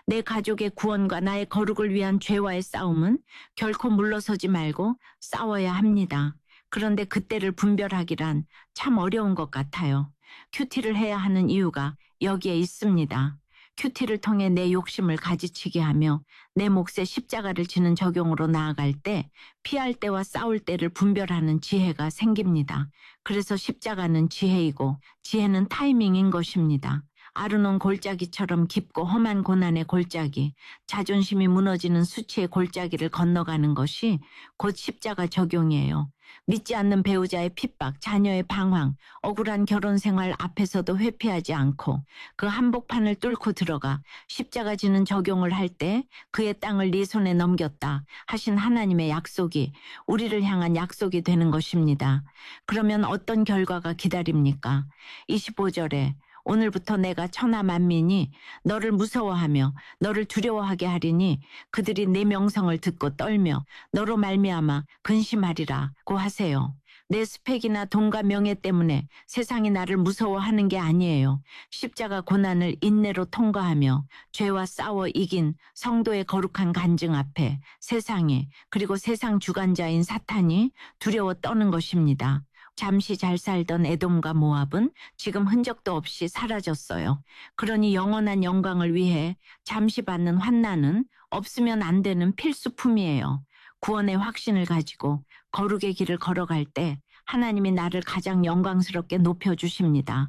내 가족의 구원과 나의 거룩을 위한 죄와의 싸움은 결코 물러서지 말고 싸워야 합니다. 그런데 그때를 분별하기란 참 어려운 것 같아요. 큐티를 해야 하는 이유가 여기에 있습니다. 큐티를 통해 내 욕심을 가지치게 하며 내 몫에 십자가를 지는 적용으로 나아갈 때 피할 때와 싸울 때를 분별하는 지혜가 생깁니다. 그래서 십자가는 지혜이고 지혜는 타이밍인 것입니다. 아르논 골짜기처럼 깊고 험한 고난의 골짜기, 자존심이 무너지는 수치의 골짜기를 건너가는 것이 곧 십자가 적용이에요. 믿지 않는 배우자의 핍박, 자녀의 방황, 억울한 결혼 생활 앞에서도 회피하지 않고 그 한복판을 뚫고 들어가 십자가 지는 적용을 할 때 그의 땅을 네 손에 넘겼다 하신 하나님의 약속이 우리를 향한 약속이 되는 것입니다. 그러면 어떤 결과가 기다립니까? 25절에 오늘부터 내가 천하 만민이 너를 무서워하며 너를 두려워하게 하리니 그들이 내 명성을 듣고 떨며 너로 말미암아 근심하리라고 하세요. 내 스펙이나 돈과 명예 때문에 세상이 나를 무서워하는 게 아니에요. 십자가 고난을 인내로 통과하며 죄와 싸워 이긴 성도의 거룩한 간증 앞에 세상이 그리고 세상 주관자인 사탄이 두려워 떠는 것입니다. 잠시 잘 살던 에돔과 모압은 지금 흔적도 없이 사라졌어요. 그러니 영원한 영광을 위해 잠시 받는 환난은 없으면 안 되는 필수품이에요. 구원의 확신을 가지고 거룩의 길을 걸어갈 때 하나님이 나를 가장 영광스럽게 높여주십니다.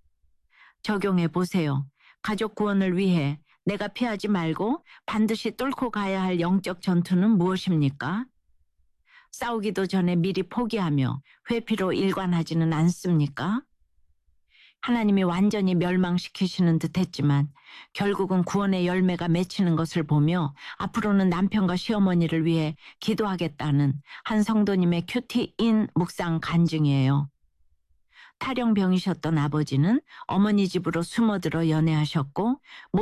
적용해 보세요. 가족 구원을 위해 내가 피하지 말고 반드시 뚫고 가야 할 영적 전투는 무엇입니까? 싸우기도 전에 미리 포기하며 회피로 일관하지는 않습니까? 하나님이 완전히 멸망시키시는 듯 했지만 결국은 구원의 열매가 맺히는 것을 보며 앞으로는 남편과 시어머니를 위해 기도하겠다는 한 성도님의 큐티인 묵상 간증이에요. 탈영병이셨던 아버지는 어머니 집으로 숨어들어 연애하셨고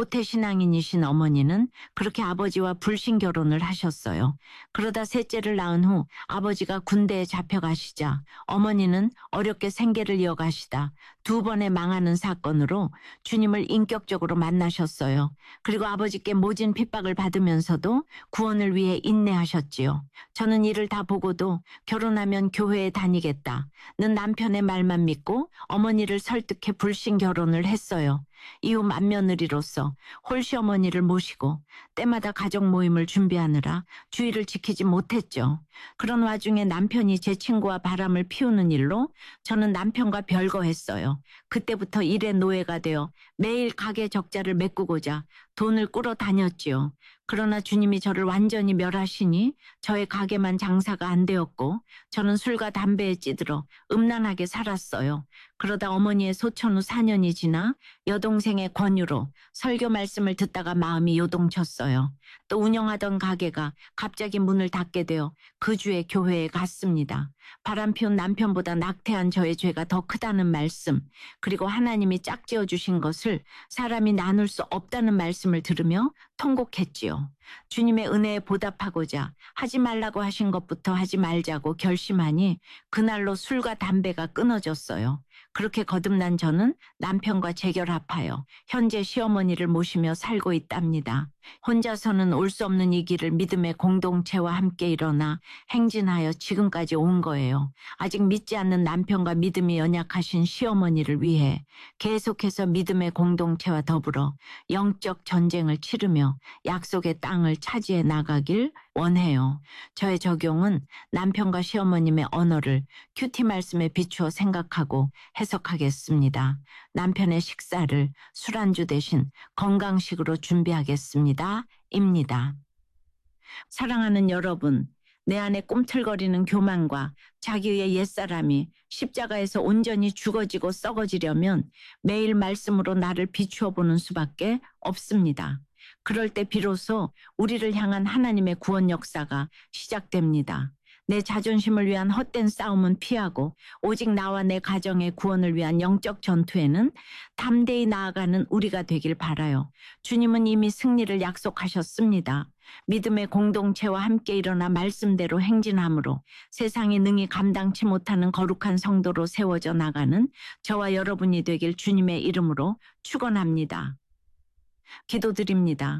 모태신앙인이신 어머니는 그렇게 아버지와 불신 결혼을 하셨어요. 그러다 셋째를 낳은 후 아버지가 군대에 잡혀가시자 어머니는 어렵게 생계를 이어가시다 두 번의 망하는 사건으로 주님을 인격적으로 만나셨어요. 그리고 아버지께 모진 핍박을 받으면서도 구원을 위해 인내하셨지요. 저는 이를 다 보고도 결혼하면 교회에 다니겠다는 남편의 말만 믿고 어머니를 설득해 불신 결혼을 했어요. 이후 맏며느리로서 홀시어머니를 모시고 때마다 가족 모임을 준비하느라 주의를 지키지 못했죠. 그런 와중에 남편이 제 친구와 바람을 피우는 일로 저는 남편과 별거했어요. 그때부터 일의 노예가 되어 매일 가게 적자를 메꾸고자 돈을 꾸러 다녔지요. 그러나 주님이 저를 완전히 멸하시니 저의 가게만 장사가 안 되었고 저는 술과 담배에 찌들어 음란하게 살았어요. 그러다 어머니의 소천 후 4년이 지나 여동생의 권유로 설교 말씀을 듣다가 마음이 요동쳤어요. 또 운영하던 가게가 갑자기 문을 닫게 되어 그 주에 교회에 갔습니다. 바람피운 남편보다 낙태한 저의 죄가 더 크다는 말씀, 그리고 하나님이 짝지어 주신 것을 사람이 나눌 수 없다는 말씀을 들으며 통곡했지요. 주님의 은혜에 보답하고자 하지 말라고 하신 것부터 하지 말자고 결심하니 그날로 술과 담배가 끊어졌어요. 그렇게 거듭난 저는 남편과 재결합하여 현재 시어머니를 모시며 살고 있답니다. 혼자서는 올 수 없는 이 길을 믿음의 공동체와 함께 일어나 행진하여 지금까지 온 거예요. 아직 믿지 않는 남편과 믿음이 연약하신 시어머니를 위해 계속해서 믿음의 공동체와 더불어 영적 전쟁을 치르며 약속의 땅을 차지해 나가길 원해요. 저의 적용은 남편과 시어머님의 언어를 큐티 말씀에 비추어 생각하고 해석하겠습니다. 남편의 식사를 술안주 대신 건강식으로 준비하겠습니다. 입니다. 사랑하는 여러분, 내 안에 꿈틀거리는 교만과 자기의 옛사람이 십자가에서 온전히 죽어지고 썩어지려면 매일 말씀으로 나를 비추어 보는 수밖에 없습니다. 그럴 때 비로소 우리를 향한 하나님의 구원 역사가 시작됩니다. 내 자존심을 위한 헛된 싸움은 피하고 오직 나와 내 가정의 구원을 위한 영적 전투에는 담대히 나아가는 우리가 되길 바라요. 주님은 이미 승리를 약속하셨습니다. 믿음의 공동체와 함께 일어나 말씀대로 행진함으로 세상이 능히 감당치 못하는 거룩한 성도로 세워져 나가는 저와 여러분이 되길 주님의 이름으로 축원합니다. 기도드립니다.